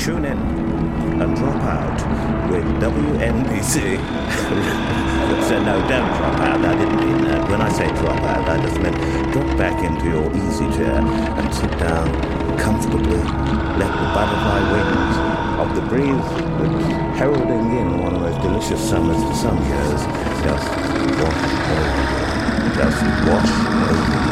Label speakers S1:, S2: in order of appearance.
S1: tune in and drop out with WNBC. So no, don't drop out. I didn't mean that. When I say drop out, I just meant drop back into your easy chair and sit down comfortably. Let the butterfly wings of the breeze which heralding in one of the most delicious summers for some years just wash over you. Just wash over you.